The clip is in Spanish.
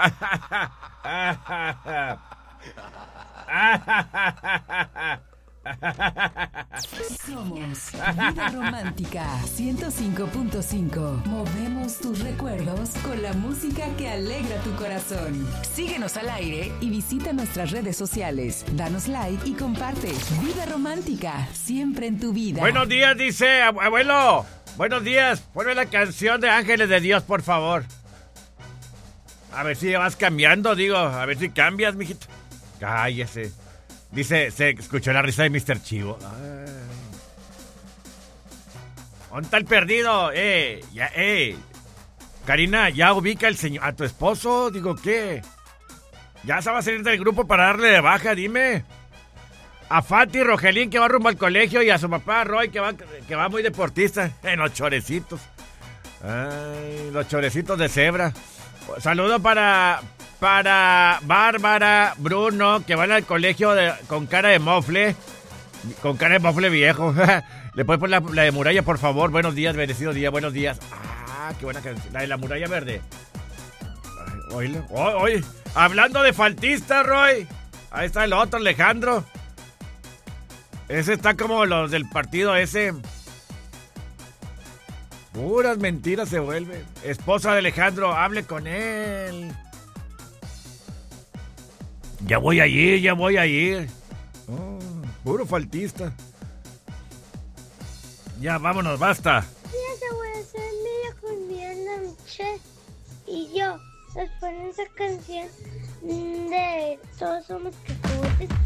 Somos Vida Romántica 105.5. Movemos tus recuerdos con la música que alegra tu corazón. Síguenos al aire y visita nuestras redes sociales. Danos like y comparte. Vida Romántica, siempre en tu vida. Buenos días, dice abuelo. Buenos días. Ponme la canción de Ángeles de Dios, por favor. A ver si vas cambiando, digo. A ver si cambias, mijito. Cállese. Dice, se escuchó la risa de Mr. Chivo. ¿Dónde está el perdido? Karina, ya ubica el señor a tu esposo. Digo, ¿qué? Ya se va a salir del grupo para darle de baja, dime. A Fati Rogelín, que va rumbo al colegio, y a su papá Roy, que va muy deportista en los chorecitos. Ay, los chorecitos de cebra. Saludo para Bárbara, Bruno, que van al colegio con cara de mofle. Con cara de mofle viejo. ¿Le puedes poner la de Muralla, por favor? Buenos días, bendecido día, buenos días. Ah, qué buena canción. La de la Muralla Verde. Oye, hablando de faltista, Roy. Ahí está el otro, Alejandro. Ese está como los del partido ese. Puras mentiras se vuelve. Esposa de Alejandro, hable con él. Ya voy a ir. Oh, puro faltista. Ya, vámonos, basta. Ya se voy a hacer medio con mi Michelle y yo. Les ponen esa canción de Todos somos cacahuetes.